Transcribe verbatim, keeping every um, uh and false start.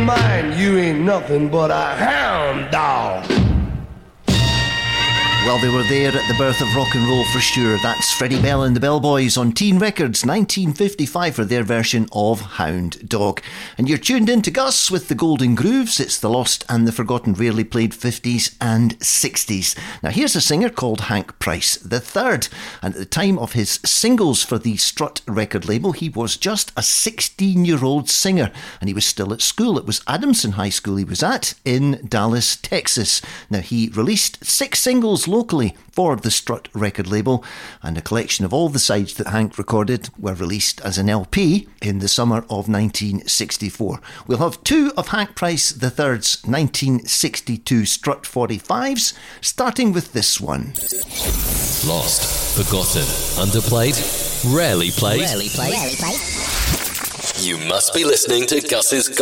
Mind you ain't nothing but a hound dog. Well, they were there at the birth of rock and roll for sure. That's Freddie Bell and the Bellboys on Teen Records nineteen fifty-five for their version of Hound Dog. And you're tuned in to Gus with the Golden Grooves. It's the lost and the forgotten, rarely played fifties and sixties. Now here's a singer called Hank Price the third. And at the time of his singles for the Strut record label, he was just a sixteen-year-old singer. And he was still at school. It was Adamson High School he was at in Dallas, Texas. Now he released six singles locally for the Strut record label, and a collection of all the sides that Hank recorded were released as an L P in the summer of nineteen sixty-four. We'll have two of Hank Price the third's nineteen sixty-two Strut forty-fives, starting with this one. Lost, forgotten, underplayed, rarely played. Rarely played. Rarely played. You must be listening to Gus's